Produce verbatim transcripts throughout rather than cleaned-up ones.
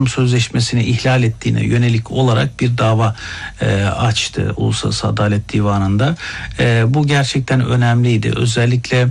Sözleşmesini ihlal ettiğine yönelik olarak bir dava e, açtı Uluslararası Adalet Divanı'nda. E, bu gerçekten önemliydi. Özellikle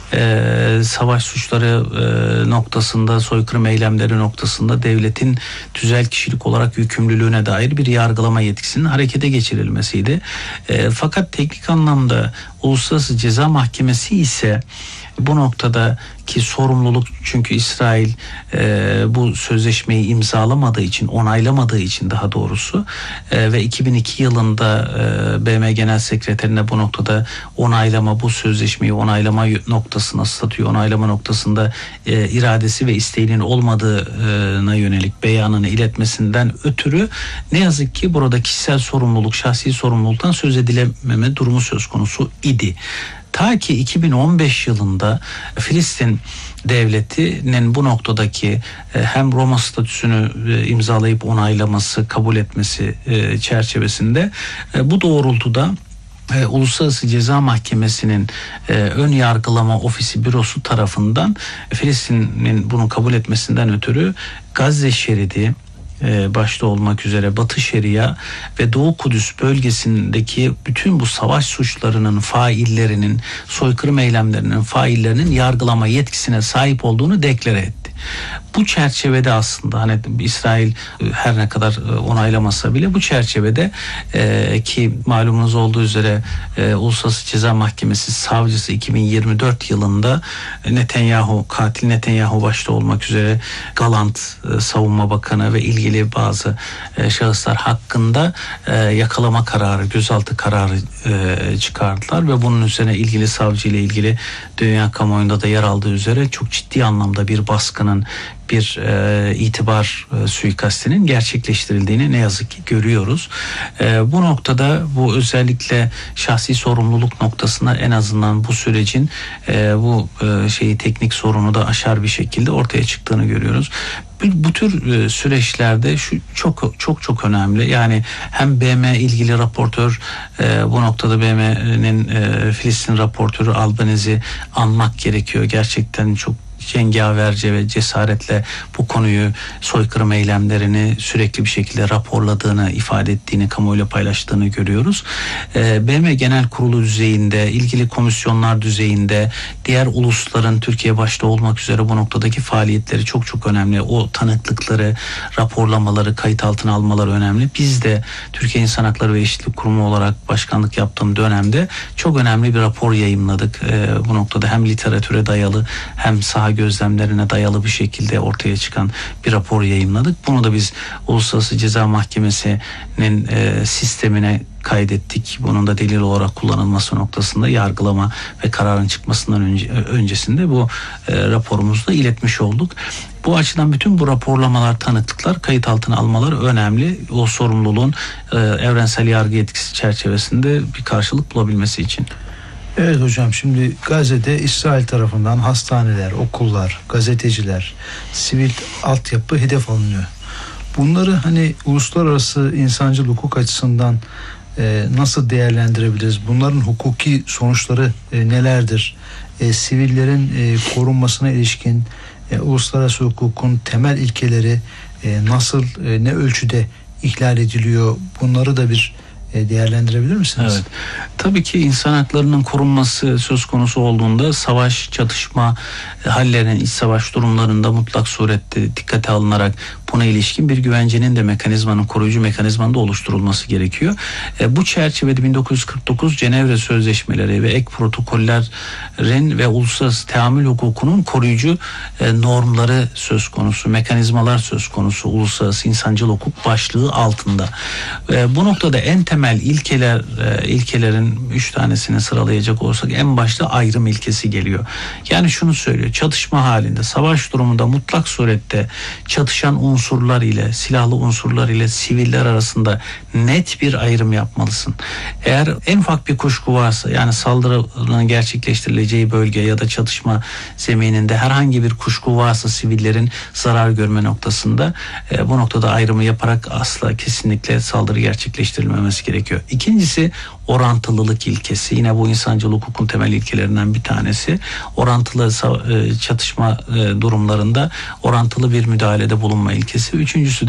e, savaş suçları e, noktasında, soykırım eylemleri noktasında devletin tüzel kişilik olarak yükümlülüğüne dair bir yargılama yetkisinin harekete geçirilmesiydi. E, fakat teknik anlamda Uluslararası Ceza Mahkemesi ise bu noktadaki sorumluluk, çünkü İsrail e, bu sözleşmeyi imzalamadığı için, onaylamadığı için daha doğrusu e, ve iki bin iki yılında e, B M Genel Sekreterine bu noktada onaylama, bu sözleşmeyi onaylama noktasına, statüyü onaylama noktasında e, iradesi ve isteğinin olmadığına yönelik beyanını iletmesinden ötürü ne yazık ki burada kişisel sorumluluk, şahsi sorumluluktan söz edilememe durumu söz konusu idi. Ta ki iki bin on beş yılında Filistin devletinin bu noktadaki hem Roma statüsünü imzalayıp onaylaması, kabul etmesi çerçevesinde bu doğrultuda Uluslararası Ceza Mahkemesi'nin ön yargılama ofisi bürosu tarafından Filistin'in bunu kabul etmesinden ötürü Gazze şeridi başta olmak üzere Batı Şeria ve Doğu Kudüs bölgesindeki bütün bu savaş suçlarının faillerinin, soykırım eylemlerinin faillerinin yargılama yetkisine sahip olduğunu deklare etti. Bu çerçevede aslında hani İsrail her ne kadar onaylamasa bile bu çerçevede e, ki malumunuz olduğu üzere e, Uluslararası Ceza Mahkemesi savcısı iki bin yirmi dört yılında Netanyahu, katil Netanyahu başta olmak üzere Galant e, Savunma Bakanı ve ilgili bazı e, şahıslar hakkında e, yakalama kararı, gözaltı kararı e, çıkardılar ve bunun üzerine ilgili savcı ile ilgili dünya kamuoyunda da yer aldığı üzere çok ciddi anlamda bir baskının, bir e, itibar e, suikastinin gerçekleştirildiğini ne yazık ki görüyoruz. E, bu noktada bu özellikle şahsi sorumluluk noktasında en azından bu sürecin e, bu e, şeyi teknik sorunu da aşar bir şekilde ortaya çıktığını görüyoruz. Bu tür süreçlerde şu çok çok çok önemli. Yani hem B M ilgili raportör, bu noktada B M'nin Filistin raportörü Albanese anmak gerekiyor. Gerçekten çok cengaverce ve cesaretle bu konuyu, soykırım eylemlerini sürekli bir şekilde raporladığını, ifade ettiğini, kamuoyuyla paylaştığını görüyoruz. Ee, B M Genel Kurulu düzeyinde, ilgili komisyonlar düzeyinde, diğer ulusların Türkiye başta olmak üzere bu noktadaki faaliyetleri çok çok önemli. O tanıklıkları, raporlamaları, kayıt altına almaları önemli. Biz de Türkiye İnsan Hakları ve Eşitlik Kurumu olarak başkanlık yaptığım dönemde çok önemli bir rapor yayımladık. Ee, bu noktada hem literatüre dayalı hem saha gözlemlerine dayalı bir şekilde ortaya çıkan bir rapor yayımladık. Bunu da biz Uluslararası Ceza Mahkemesi'nin e, sistemine kaydettik. Bunun da delil olarak kullanılması noktasında yargılama ve kararın çıkmasından önce, öncesinde bu e, raporumuzu da iletmiş olduk. Bu açıdan bütün bu raporlamalar, tanıklıklar, kayıt altına almaları önemli. O sorumluluğun e, evrensel yargı yetkisi çerçevesinde bir karşılık bulabilmesi için. Evet hocam, şimdi Gazze'de İsrail tarafından hastaneler, okullar, gazeteciler, sivil altyapı hedef alınıyor. Bunları hani uluslararası insancıl hukuk açısından e, nasıl değerlendirebiliriz? Bunların hukuki sonuçları e, nelerdir? E, sivillerin e, korunmasına ilişkin e, uluslararası hukukun temel ilkeleri e, nasıl, e, ne ölçüde ihlal ediliyor? Bunları da bir değerlendirebilir misiniz? Evet. Tabii ki insan haklarının korunması söz konusu olduğunda savaş, çatışma hallerinin, iç savaş durumlarında mutlak surette dikkate alınarak buna ilişkin bir güvencenin de mekanizmanın, koruyucu mekanizmanın da oluşturulması gerekiyor. E, bu çerçevede bin dokuz yüz kırk dokuz Cenevre Sözleşmeleri ve ek protokollerin ve uluslararası teamül hukukunun koruyucu e, normları söz konusu, mekanizmalar söz konusu uluslararası insancıl hukuk başlığı altında. E, bu noktada en temel ilkeler, e, ilkelerin üç tanesini sıralayacak olursak en başta ayrım ilkesi geliyor. Yani şunu söylüyor: çatışma halinde, savaş durumunda mutlak surette çatışan unsurlar ile, silahlı unsurlar ile siviller arasında net bir ayrım yapmalısın. Eğer en ufak bir kuşku varsa, yani saldırının gerçekleştirileceği bölge ya da çatışma zemininde herhangi bir kuşku varsa sivillerin zarar görme noktasında e, bu noktada ayrımı yaparak asla kesinlikle saldırı gerçekleştirilmemesi gerekiyor. İkincisi orantılı. orantılılık ilkesi. Yine bu insancıl hukukun temel ilkelerinden bir tanesi. Orantılı çatışma durumlarında orantılı bir müdahalede bulunma ilkesi. Üçüncüsü de